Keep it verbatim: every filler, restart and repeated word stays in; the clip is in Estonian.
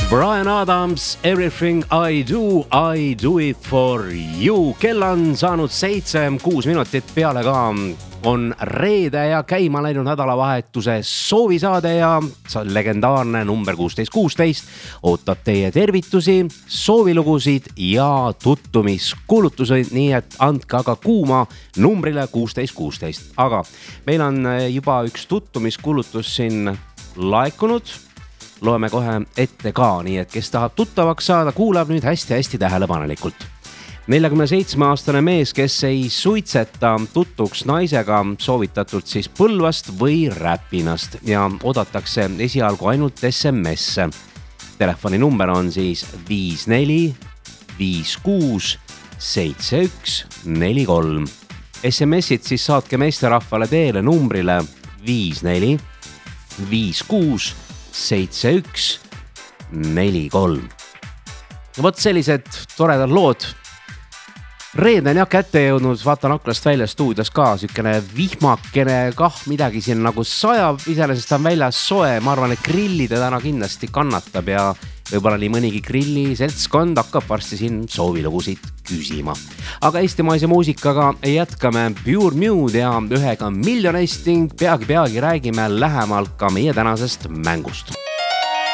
Bryan Adams, Everything I do, I do it for you. Kell on saanud seitse, kuus minutit peale ka on reede ja käima läinud nädalavahetuse soovisaade ja legendaarne number kuusteist kuusteist ootab teie tervitusi, soovilugusid ja tuttumiskuulutusi, nii et andke aga kuuma numbrile kuusteist kuusteist. Aga meil on juba üks tuttumiskuulutus siin laekunud. Loeme kohe ette ka, nii et kes tahab tuttavaks saada, kuulab nüüd hästi-hästi tähelepanelikult. neljakümne seitsme aastane mees, kes ei suitseta tutuks naisega soovitatult siis Põlvast või Räpinast ja odatakse esialgu ainult S M S. Telefoni number on siis viis neli viis kuus seitse üks neli kolm. S M S-id siis saatke meesterahvale teele numbrile viis neli viis kuus seitse üks neli kolm. Vot sellised toredad lood. Reede on jah kätte jõudnud, vaatan aklast välja stuudios ka, sükene vihmakene kah midagi siin nagu sajab, iseenesest on väljas soe, ma arvan, et grillide täna kindlasti kannatab ja võib-olla nii mõnigi grilli seltskond hakkab varsti siin soovilugusid küsima. Aga eestimaise muusikaga jätkame Pure Nude ja ühega Millionisting peagi-peagi räägime lähemalt ka meie tänasest mängust.